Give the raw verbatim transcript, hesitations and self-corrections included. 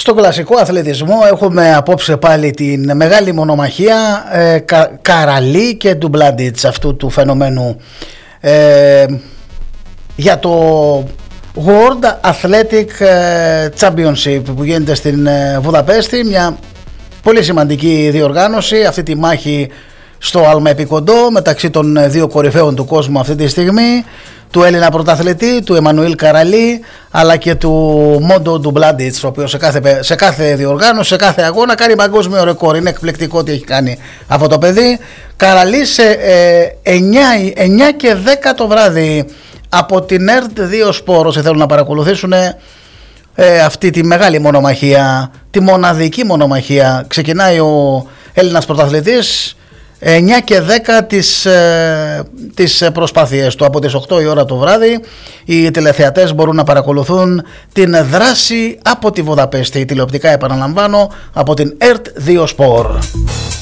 Στον κλασικό αθλητισμό έχουμε απόψε πάλι την μεγάλη μονομαχία ε, Κα, Καραλί και του Μπλάντιτς, αυτού του φαινομένου ε, για το World Athletic Championship που γίνεται στην Βουδαπέστη, μια πολύ σημαντική διοργάνωση. Αυτή τη μάχη στο Αλμεπικοντό μεταξύ των δύο κορυφαίων του κόσμου αυτή τη στιγμή, του Έλληνα πρωταθλητή, του Εμμανουήλ Καραλί, αλλά και του Μόντο του Μπλάντιτς, ο οποίος σε κάθε, σε κάθε διοργάνωση, σε κάθε αγώνα κάνει παγκόσμιο ρεκόρ. Είναι εκπληκτικό τι έχει κάνει αυτό το παιδί. Καραλί σε ε, εννιά και δέκα το βράδυ από την ΕΡΤ δύο Σπορ, όσοι θέλουν να παρακολουθήσουν ε, αυτή τη μεγάλη μονομαχία, τη μοναδική μονομαχία. Ξεκινάει ο Έλληνας πρωταθλητής εννιά και δέκα τις, ε, τις προσπάθειες του. Από τις οκτώ η ώρα το βράδυ οι τηλεθεατές μπορούν να παρακολουθούν την δράση από τη Βουδαπέστη, τηλεοπτικά επαναλαμβάνω, από την ΕΡΤ δύο Σπορ.